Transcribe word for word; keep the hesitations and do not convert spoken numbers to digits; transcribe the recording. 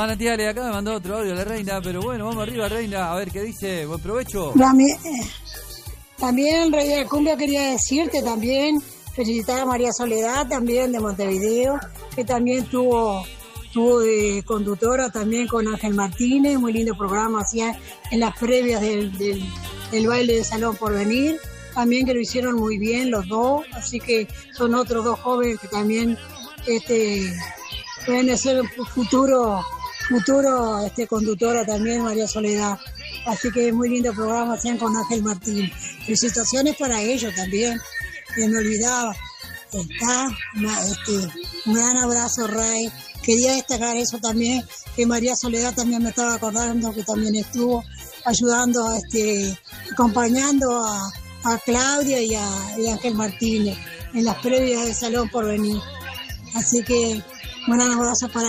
Natalia, acá me mandó otro audio la reina, pero bueno, vamos arriba, reina, a ver qué dice. Buen provecho. También, también Rey de Cumbia, quería decirte también, felicitar a María Soledad también de Montevideo, que también tuvo, tuvo de conductora también con Ángel Martínez, muy lindo programa, hacía en las previas del, del, del baile de Salón Porvenir, también que lo hicieron muy bien los dos, así que son otros dos jóvenes que también este, pueden ser un futuro futuro este, conductora también, María Soledad. Así que muy lindo programa hacían con Ángel Martín. Felicitaciones para ellos también, que me olvidaba. Está, este, un gran abrazo, Ray. Quería destacar eso también, que María Soledad también me estaba acordando que también estuvo ayudando, este, acompañando a, a Claudia y a, y a Ángel Martínez en las previas del Salón Porvenir. Así que un gran abrazo para